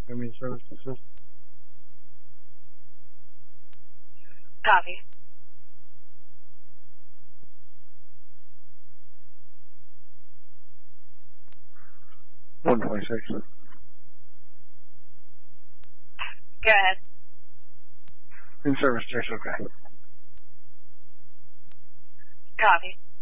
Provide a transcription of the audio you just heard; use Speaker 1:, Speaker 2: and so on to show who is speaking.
Speaker 1: I mean, service desist.
Speaker 2: Copy.
Speaker 1: One 26.
Speaker 2: Go ahead.
Speaker 1: In service, just okay.
Speaker 2: Copy.